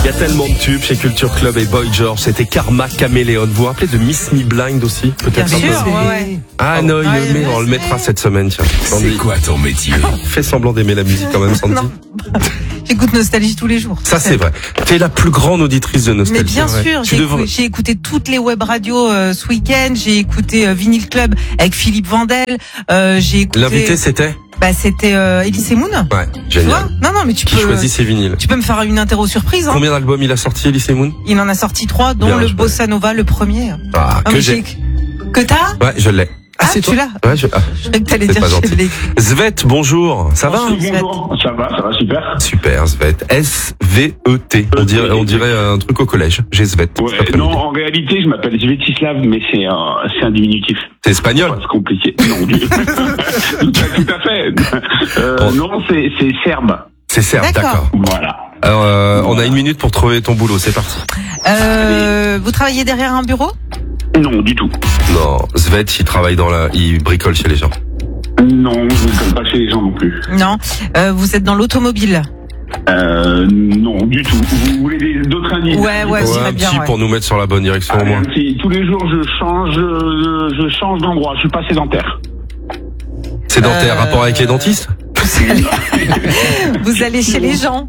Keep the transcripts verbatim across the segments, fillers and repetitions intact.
Il y a tellement de tubes chez Culture Club et Boy George. C'était Karma Caméléon. Vous vous rappelez de Miss Me Blind aussi? Peut-être Bien sûr, un peu. ouais, ouais. Ah non, il Ouais, le met, ouais, on le c'est- mettra cette semaine. Tiens. C'est Sandy, quoi ton métier? fais semblant d'aimer la musique quand même, Sandy. Non. J'écoute Nostalgie tous les jours. Ça c'est vrai. T'es la plus grande auditrice de Nostalgie. Mais bien ouais. sûr, Tu j'ai, devrais- écouté, j'ai écouté toutes les web radios euh, ce week-end. J'ai écouté euh, Vinyl Club avec Philippe Vandel. Euh, j'ai écouté. L'invité c'était? Bah c'était euh, Elise Moon. Ouais, Tu vois? génial. Non non, mais tu Qui peux. choisit ses vinyles? Tu peux me faire une interro surprise. Hein. Combien d'albums il a sorti, Elise Moon? Il en a sorti trois, dont Bien, le je Bossa Nova, le premier. Ah, Ah, que mais j'ai. Que t'as? Ouais, je l'ai. Ah, c'est tu toi? l'as? Ouais, je... ah, Je croyais que t'allais c'est dire pas que je gentil. l'ai. Svet, bonjour. Ça va? Bonjour, ça va, ça va super. Super, Svet. S V E T. On dirait, on dirait un truc au collège. J'ai Svet. Ouais, cet après-midi. non, en réalité, je m'appelle Svetislav, mais c'est un, c'est un diminutif. C'est espagnol? C'est compliqué. Non, du... tout, à, tout à fait. Euh, Oh. Non, c'est, c'est serbe. C'est serbe, D'accord. d'accord. Voilà. Alors, euh, on a une minute pour trouver ton boulot. C'est parti. Euh, vous travaillez derrière un bureau? Non, du tout. Non, Svet, il travaille dans la, il bricole chez les gens. Non, je ne compte pas chez les gens non plus. Non. Euh, vous êtes dans l'automobile? Euh, non, du tout. Vous voulez des, d'autres indices? Ouais, ouais, Ouais, j'irais un bien. petit Ouais. pour nous mettre sur la bonne direction Ah, au moins. un petit- tous les jours, je change, euh, je change d'endroit. Je suis pas sédentaire. C'est dentaire, Euh, rapport avec les dentistes? Vous allez, vous allez chez les gens?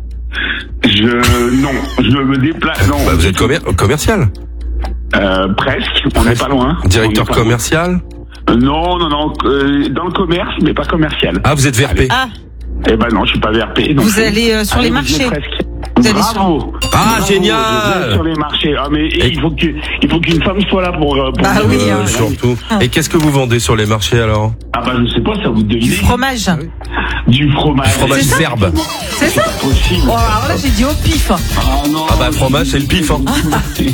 Je, non, je me déplace. Non, Bah, vous êtes commer- commercial? euh, presque. On n'est pas loin. Directeur On n'est pas commercial? loin. Non, non, non. euh, dans le commerce, mais pas commercial. Ah, vous êtes V R P? Ah, Eh ben non, je suis pas V R P. non vous plus. allez euh, sur Allez, les vous y êtes marchés? presque. Vous allez Bravo. Ah, Bravo, génial. je vais sur les marchés. Ah, mais Et- il faut que il faut qu'une femme soit là pour. euh, pour Bah dire, oui, euh, hein. Surtout. Et qu'est-ce que vous vendez sur les marchés alors? Ah bah je sais pas, ça vous devine. Du fromage. Du fromage. Fromage C'est ça serbe. C'est ça? Possible. Oh, alors là, j'ai dit au pif. Ah non. Ah bah fromage c'est le pif hein. Et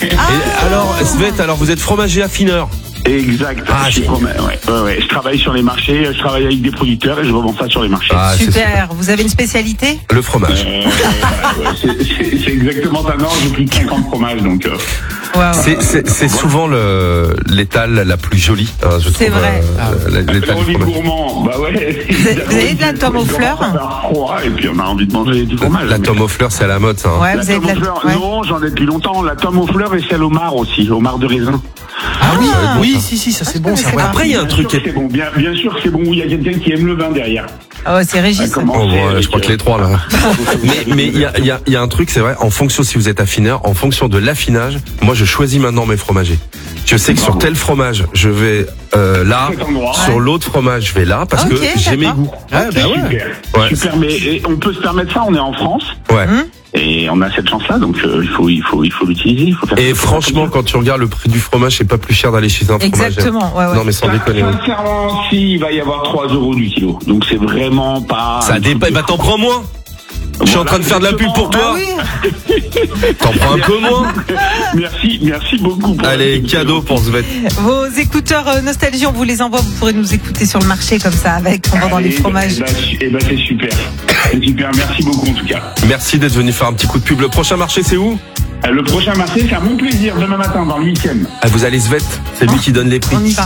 alors Svet, alors vous êtes fromager affineur. Exact. Ah, je, suis génial. fromage, ouais, ouais, ouais. Je travaille sur les marchés, je travaille avec des producteurs et je revends ça sur les marchés. Ah, c'est Super. Vous avez une spécialité? le fromage. Euh, ouais, c'est- c'est c'est exactement ça. Non, j'ai plus de cinquante fromages, donc. Euh, Ouais, ouais. C'est c'est c'est souvent le l'étale la plus jolie, hein, je trouve. C'est vrai. euh, la- l'étale Apéro du du fromage. gourmand, bah ouais. Vous avez de la tome aux fleurs? On commence à faire froid et puis on a envie de manger du fromage. La mais- tome aux fleurs, c'est à la mode ça. hein. Ouais, La vous avez tome de aux la. fleurs, ouais. non, j'en ai depuis longtemps. La tome aux fleurs et celle au mar aussi, au mar de raisin. Ah oui, oui, si, si, ça c'est bon, ça. Après il y a un Bien truc. sûr que c'est bon, bien, bien sûr que c'est bon. Il y a quelqu'un qui aime le vin derrière. Ah ouais, c'est Régis. À commencer Oh, ouais, avec, je crois que euh, les trois là. Mais mais il y a il y a il y a un truc, c'est vrai. En fonction si vous êtes affineur, en fonction de l'affinage, moi je choisis maintenant mes fromagers. Je sais que sur Bravo. tel fromage, je vais euh, là. Cet endroit. Sur Ouais. l'autre fromage, je vais là parce Ok, que j'ai mes d'accord. goûts. Ah, bah ouais. Super, Ouais. super. Mais et on peut se permettre ça. On est en France Ouais. Hum et on a cette chance-là, donc euh, il faut, il faut, il faut l'utiliser. Il faut faire Et ça. franchement, quand tu regardes le prix du fromage, c'est pas plus cher d'aller chez un fromager. Exactement. Ouais, ouais. Non mais sans déconner. oui. Sincèrement, si, il va y avoir trois euros du kilo. Donc c'est vraiment pas. Ça dépasse. Bah t'en prends moins. Je suis en train de faire de la pub pour Bah toi. oui. T'en prends un peu moins. Merci, merci beaucoup. Pour Allez, cadeau pour Svet. Vos écouteurs euh, Nostalgie, on vous les envoie. Vous pourrez nous écouter sur le marché comme ça, avec en vendant les Eh ben, fromages. eh ben, eh ben, c'est super. C'est super. Merci beaucoup en tout cas. Merci d'être venu faire un petit coup de pub. Le prochain marché, c'est où? Euh, Le prochain marché, c'est à mon plaisir demain matin dans le huitième. Ah, vous allez Svet. C'est lui qui donne les prix. On y va.